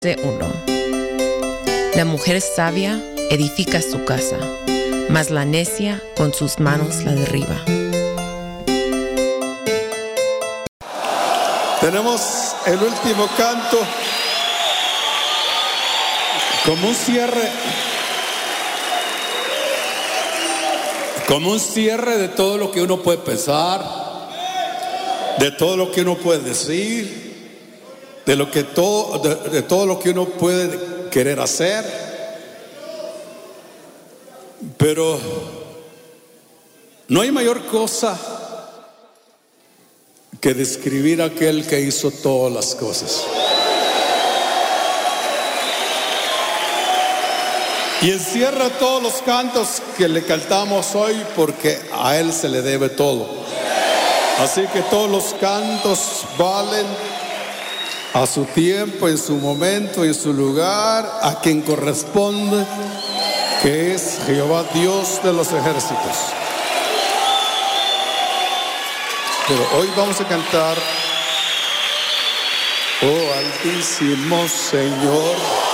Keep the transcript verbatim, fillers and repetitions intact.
uno. La mujer sabia edifica su casa, mas la necia con sus manos la derriba. Tenemos el último canto como un cierre, como un cierre de todo lo que uno puede pensar, de todo lo que uno puede decir, de lo que todo, de, de todo lo que uno puede querer hacer. Pero no hay mayor cosa que describir a aquel que hizo todas las cosas. Y encierra todos los cantos que le cantamos hoy, porque a Él se le debe todo. Así que todos los cantos valen a su tiempo, en su momento, en su lugar, a quien corresponde, que es Jehová Dios de los ejércitos. Pero hoy vamos a cantar: oh Altísimo Señor.